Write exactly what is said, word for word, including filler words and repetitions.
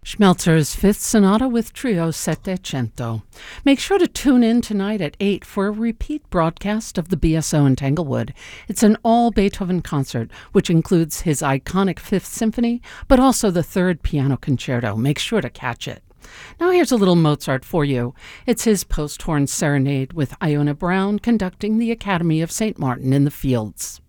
Schmelzer's Fifth Sonata with Trio Settecento. Make sure to tune in tonight at eight for a repeat broadcast of the B S O in Tanglewood. It's an all-Beethoven concert, which includes his iconic Fifth Symphony, but also the Third Piano Concerto. Make sure to catch it. Now here's a little Mozart for you. It's his post-horn serenade with Iona Brown conducting the Academy of Saint Martin in the Fields.